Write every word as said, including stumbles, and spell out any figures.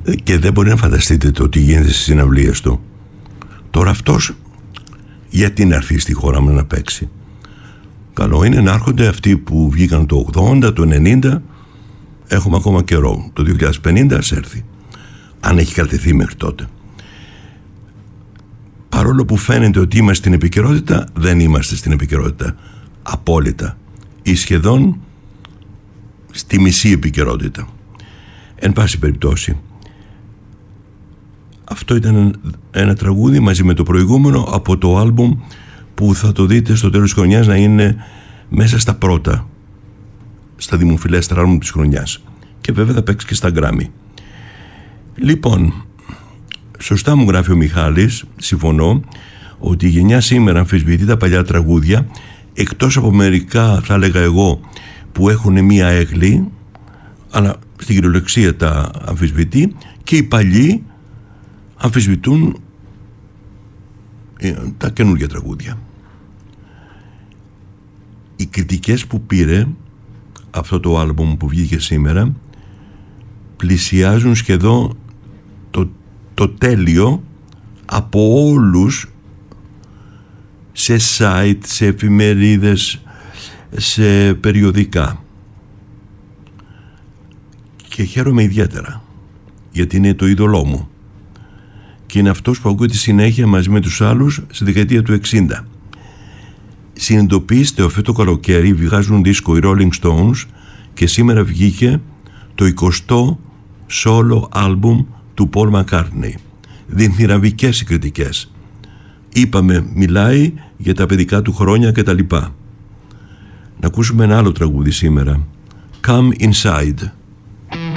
και δεν μπορεί να φανταστείτε το τι γίνεται στις συναυλίες του. Τώρα αυτός γιατί να έρθει στη χώρα μας να παίξει? Καλό είναι να έρχονται αυτοί που βγήκαν το ογδόντα, το ενενήντα. Έχουμε ακόμα καιρό. Το δύο χιλιάδες πενήντα ας έρθει, αν έχει κρατηθεί μέχρι τότε. Παρόλο που φαίνεται ότι είμαστε στην επικαιρότητα, δεν είμαστε στην επικαιρότητα απόλυτα ή σχεδόν στη μισή επικαιρότητα. Εν πάση περιπτώσει, αυτό ήταν ένα τραγούδι μαζί με το προηγούμενο από το άλμπουμ που θα το δείτε στο τέλος της χρονιάς να είναι μέσα στα πρώτα, στα δημοφιλέστερα άλμπουμ της χρονιάς, και βέβαια θα παίξει και στα Γκράμι. Λοιπόν, σωστά μου γράφει ο Μιχάλης, συμφωνώ ότι η γενιά σήμερα αμφισβητεί τα παλιά τραγούδια, εκτός από μερικά, θα έλεγα εγώ, που έχουν μία έγκλη, αλλά στην κυριολεξία τα αμφισβητεί, και οι παλιοί αμφισβητούν τα καινούργια τραγούδια. Οι κριτικές που πήρε αυτό το άλμπομ που βγήκε σήμερα πλησιάζουν σχεδόν το, το τέλειο από όλους, σε site, σε εφημερίδες, σε περιοδικά, και χαίρομαι ιδιαίτερα γιατί είναι το είδωλό μου και είναι αυτός που ακούει τη συνέχεια μαζί με τους άλλους στη δεκαετία του εξήντα. Συνειδητοποιήστε, αυτό το καλοκαίρι βγάζουν δίσκο οι Rolling Stones και σήμερα βγήκε το εικοστό solo album του Paul McCartney. Δυνθυραβικές οι κριτικές. Είπαμε, μιλάει για τα παιδικά του χρόνια και τα λοιπά. Να ακούσουμε ένα άλλο τραγούδι σήμερα, Come Inside.